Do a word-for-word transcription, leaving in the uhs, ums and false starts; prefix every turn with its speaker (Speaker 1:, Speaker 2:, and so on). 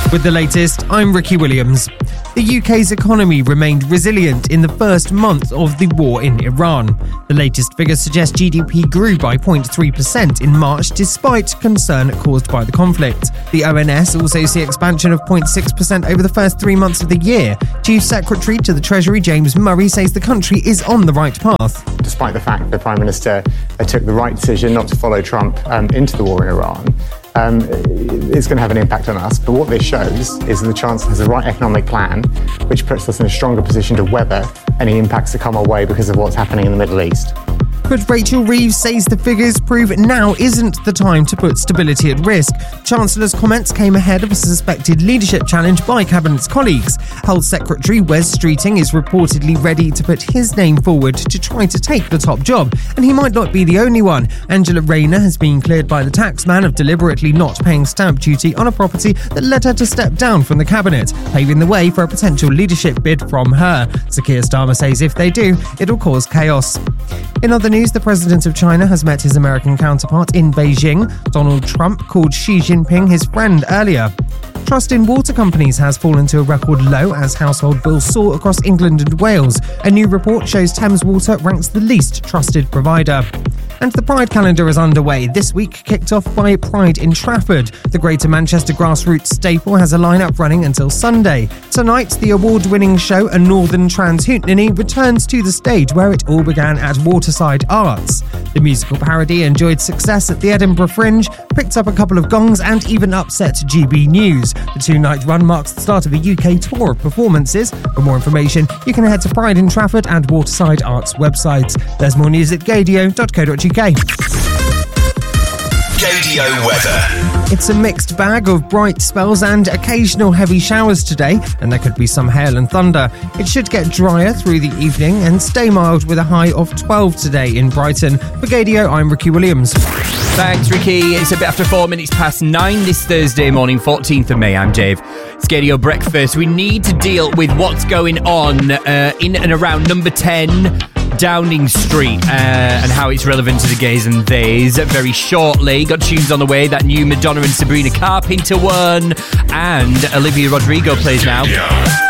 Speaker 1: With the latest, I'm Ricky Williams. The U K's economy remained resilient in the first month of the war in Iran. The latest figures suggest G D P grew by zero point three percent in March despite concern caused by the conflict. The O N S also see expansion of zero point six percent over the first three months of the year. Chief Secretary to the Treasury, James Murray, says the country is on the right path.
Speaker 2: Despite the fact the Prime Minister uh, took the right decision not to follow Trump um, into the war in Iran, Um, it's going to have an impact on us. But what this shows is that the Chancellor has the right economic plan, which puts us in a stronger position to weather any impacts that come our way because of what's happening in the Middle East.
Speaker 1: But Rachel Reeves says the figures prove now isn't the time to put stability at risk. Chancellor's comments came ahead of a suspected leadership challenge by Cabinet's colleagues. Health Secretary Wes Streeting is reportedly ready to put his name forward to try to take the top job, and he might not be the only one. Angela Rayner has been cleared by the taxman of deliberately not paying stamp duty on a property that led her to step down from the Cabinet, paving the way for a potential leadership bid from her. Sir Keir Starmer says if they do, it'll cause chaos. In other news, the President of China has met his American counterpart in Beijing. Donald Trump called Xi Jinping his friend earlier. Trust in water companies has fallen to a record low as household bills soar across England and Wales. A new report shows Thames Water ranks the least trusted provider. And the Pride calendar is underway, this week kicked off by Pride in Trafford. The Greater Manchester grassroots staple has a lineup running until Sunday. Tonight, the award-winning show A Northern Trans Hootenanny returns to the stage where it all began at Waterside Arts. The musical parody enjoyed success at the Edinburgh Fringe, picked up a couple of gongs and even upset G B News. The two-night run marks the start of a U K tour of performances. For more information, you can head to Pride in Trafford and Waterside Arts websites. There's more news at gadio dot co dot uk.
Speaker 3: Gadio weather.
Speaker 1: It's a mixed bag of bright spells and occasional heavy showers today, and there could be some hail and thunder. It should get drier through the evening and stay mild with a high of twelve today in Brighton. For Gadio, I'm Ricky Williams.
Speaker 4: Thanks, Ricky. It's a bit after four minutes past nine this Thursday morning, fourteenth of May. I'm Dave. It's Gadio Breakfast. We need to deal with what's going on uh, in and around number ten Downing Street uh, and how it's relevant to the gays and theys very shortly. Got tunes on the way, that new Madonna and Sabrina Carpenter one, and Olivia Rodrigo plays now.